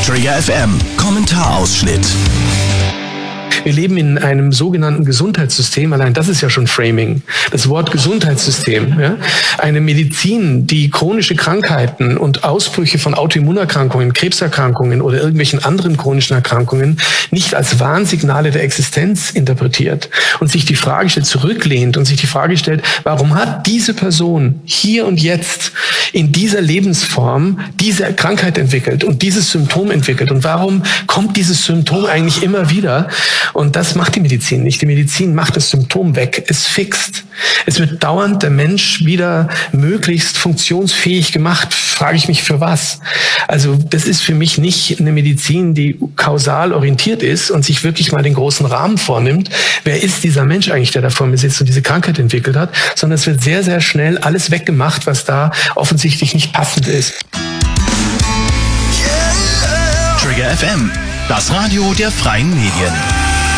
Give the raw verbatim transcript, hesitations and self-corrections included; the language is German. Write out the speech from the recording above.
Trigger F M Kommentarausschnitt. Wir leben in einem sogenannten Gesundheitssystem, allein das ist ja schon Framing. Das Wort Gesundheitssystem, ja? Eine Medizin, die chronische Krankheiten und Ausbrüche von Autoimmunerkrankungen, Krebserkrankungen oder irgendwelchen anderen chronischen Erkrankungen nicht als Warnsignale der Existenz interpretiert und sich die Frage stellt, zurücklehnt und sich die Frage stellt, warum hat diese Person hier und jetzt in dieser Lebensform diese Krankheit entwickelt und dieses Symptom entwickelt und warum kommt dieses Symptom eigentlich immer wieder? Und das macht die Medizin nicht. Die Medizin macht das Symptom weg. Es fixt. Es wird dauernd der Mensch wieder möglichst funktionsfähig gemacht. Frage ich mich, für was? Also das ist für mich nicht eine Medizin, die kausal orientiert ist und sich wirklich mal den großen Rahmen vornimmt. Wer ist dieser Mensch eigentlich, der da vor mir sitzt und diese Krankheit entwickelt hat? Sondern es wird sehr, sehr schnell alles weggemacht, was da offensichtlich nicht passend ist. Trigger F M, das Radio der freien Medien.